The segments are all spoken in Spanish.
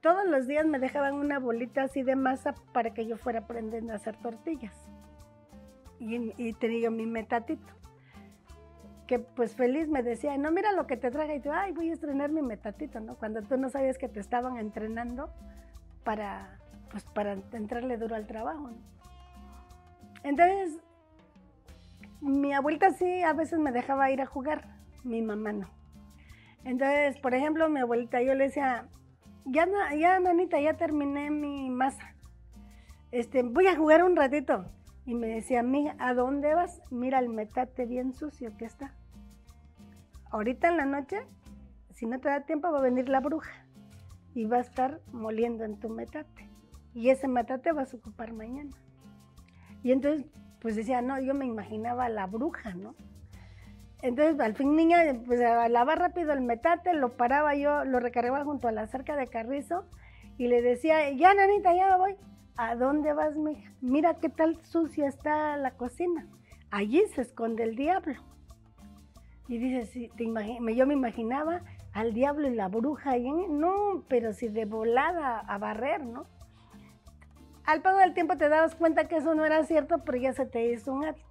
todos los días me dejaban una bolita así de masa para que yo fuera aprendiendo a hacer tortillas. Y te digo, mi metatito, que pues feliz me decía, no, mira lo que te traje, y tú, ay, voy a estrenar mi metatito, ¿no? Cuando tú no sabías que te estaban entrenando para entrarle duro al trabajo, ¿no? Entonces, mi abuelita sí a veces me dejaba ir a jugar, mi mamá no. Entonces, por ejemplo, mi abuelita, yo le decía, ya nanita, ya terminé mi masa, voy a jugar un ratito. Y me decía, amiga, ¿a dónde vas? Mira el metate bien sucio que está. Ahorita en la noche, si no te da tiempo, va a venir la bruja y va a estar moliendo en tu metate. Y ese metate vas a ocupar mañana. Y entonces, pues decía, no, yo me imaginaba a la bruja, ¿no? Entonces, al fin, niña, pues lavaba rápido el metate, lo paraba yo, lo recargaba junto a la cerca de carrizo y le decía, ya, nanita, ya me voy. ¿A dónde vas, mija? Mira qué tal sucia está la cocina. Allí se esconde el diablo. Y dice, sí, yo me imaginaba al diablo y la bruja ahí. No, pero si de volada a barrer, ¿no? Al paso del tiempo te dabas cuenta que eso no era cierto, pero ya se te hizo un hábito.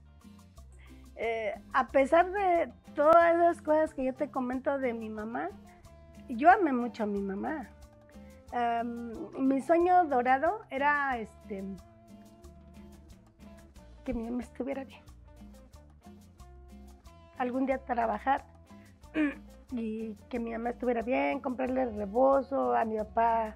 A pesar de todas esas cosas que yo te comento de mi mamá, yo amé mucho a mi mamá. Mi sueño dorado era que mi mamá estuviera bien. Algún día trabajar y que mi mamá estuviera bien, comprarle rebozo a mi papá,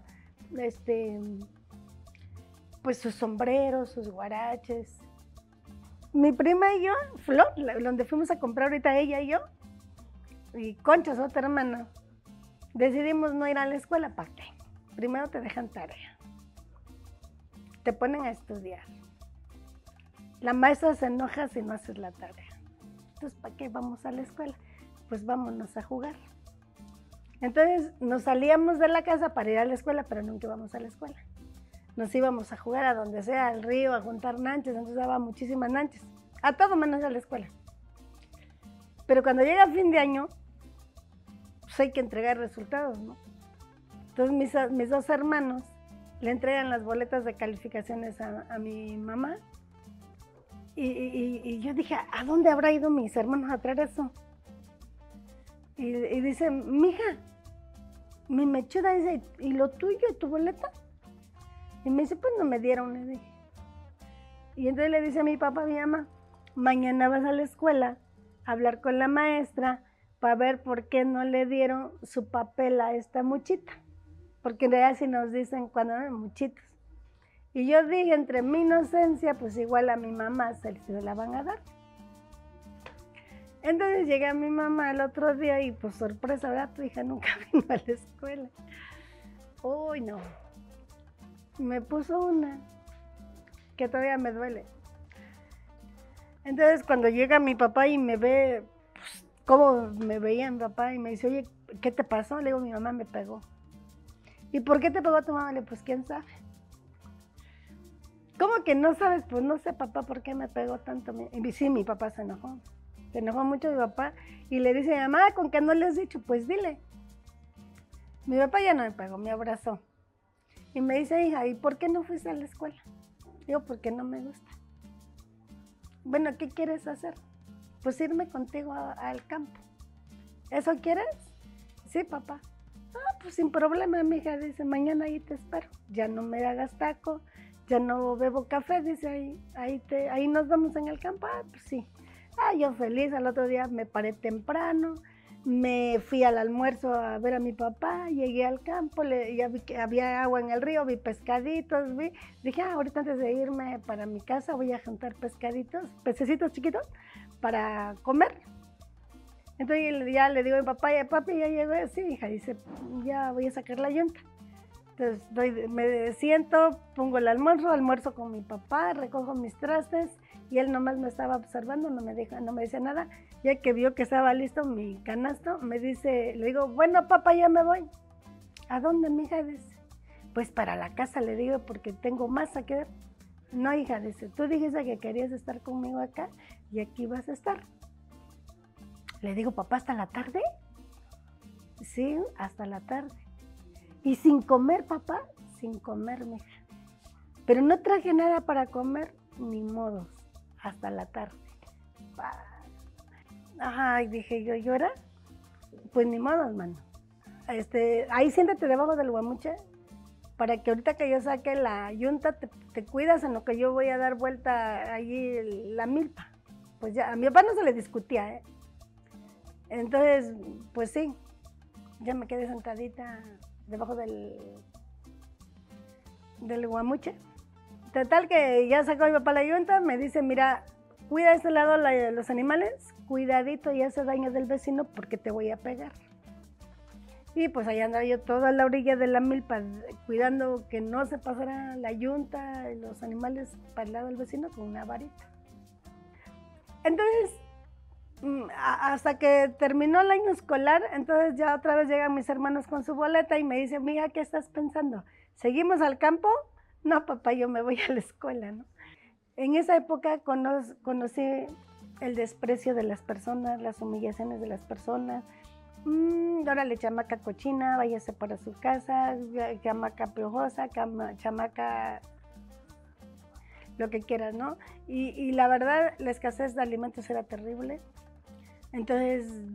pues sus sombreros, sus guaraches. Mi prima y yo, Flor, donde fuimos a comprar ahorita ella y yo, y Concha, su otra hermana, decidimos no ir a la escuela. ¿Para qué? Primero te dejan tarea, te ponen a estudiar. La maestra se enoja si no haces la tarea. Entonces, ¿para qué vamos a la escuela? Pues vámonos a jugar. Entonces, nos salíamos de la casa para ir a la escuela, pero nunca íbamos a la escuela. Nos íbamos a jugar a donde sea, al río, a juntar nanches, entonces daba muchísimas nanches. A todo menos a la escuela. Pero cuando llega fin de año, pues hay que entregar resultados, ¿no? Entonces mis dos hermanos le entregan las boletas de calificaciones a mi mamá. Y yo dije, ¿a dónde habrá ido mis hermanos a traer eso? Y dice, mija, mi mechuda, dice, ¿y lo tuyo, tu boleta? Y me dice, pues no me dieron, le dije. Y entonces le dice a mi papá, a mi mamá, mañana vas a la escuela a hablar con la maestra para ver por qué no le dieron su papel a esta muchita. Porque en realidad sí nos dicen cuando eran muchitos. Y yo dije, entre mi inocencia, pues igual a mi mamá se la van a dar. Entonces llegué a mi mamá el otro día y pues sorpresa, ¿verdad? Tu hija nunca vino a la escuela. Uy, no. Me puso una que todavía me duele. Entonces cuando llega mi papá y me ve, pues, cómo me veía mi papá y me dice, oye, ¿qué te pasó? Le digo, mi mamá me pegó. ¿Y por qué te pegó tu mamá? Le digo, pues quién sabe. ¿Cómo que no sabes? Pues no sé, papá, ¿por qué me pegó tanto? Y sí, mi papá se enojó. Se enojó mucho mi papá y le dice a mi mamá, ¿con qué no le has dicho? Pues dile. Mi papá ya no me pegó, me abrazó. Y me dice, hija, ¿y por qué no fuiste a la escuela? Digo, porque no me gusta. Bueno, ¿qué quieres hacer? Pues irme contigo al campo. ¿Eso quieres? Sí, papá. Ah, pues sin problema, mija, dice, mañana ahí te espero. Ya no me hagas taco, ya no bebo café, dice, ahí nos vemos en el campo. Ah, pues sí. Ah, yo feliz, al otro día me paré temprano, me fui al almuerzo a ver a mi papá, llegué al campo, ya vi que había agua en el río, vi pescaditos, dije, ahorita antes de irme para mi casa voy a juntar pescaditos, pececitos chiquitos, para comer. Entonces ya le digo a mi papá, papi, ya llegué, sí, hija, dice, ya voy a sacar la llanta. Entonces me siento, pongo el almuerzo con mi papá, recojo mis trastes y él nomás me estaba observando, no me decía nada. Ya que vio que estaba listo mi canasto, me dice, le digo, bueno, papá, ya me voy. ¿A dónde, mija? Dice, pues para la casa, le digo, porque tengo masa que ver. No, hija, dice, tú dijiste que querías estar conmigo acá y aquí vas a estar. Le digo, papá, ¿hasta la tarde? Sí, hasta la tarde. Y sin comer, papá, sin comer, mija. Pero no traje nada para comer, ni modos, hasta la tarde. Ajá, y dije yo, ¿llora? Pues ni modos, mano. Ahí siéntate debajo del guamuche, para que ahorita que yo saque la yunta, te cuidas en lo que yo voy a dar vuelta allí la milpa. Pues ya, a mi papá no se le discutía, ¿eh? Entonces, pues sí, ya me quedé sentadita debajo del guamuche. Total que ya sacó mi papá la yunta, me dice, mira, cuida este lado los animales, cuidadito y hace daño del vecino porque te voy a pegar. Y pues allá andaba yo toda la orilla de la milpa, cuidando que no se pasara la yunta y los animales para el lado del vecino con una varita. Entonces, hasta que terminó el año escolar, entonces ya otra vez llegan mis hermanos con su boleta y me dicen, mija, ¿qué estás pensando? ¿Seguimos al campo? No, papá, yo me voy a la escuela, ¿no? En esa época conocí el desprecio de las personas, las humillaciones de las personas. Órale, chamaca cochina, váyase para su casa, chamaca piojosa, chamaca lo que quieras, ¿no? Y la verdad, la escasez de alimentos era terrible. Entonces